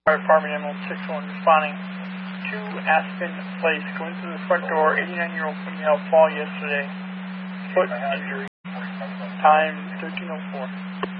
Fire Department M161 responding to Aspen Place. Going through the front door, 89-year-old female fall yesterday. Foot injury. Time 13:04.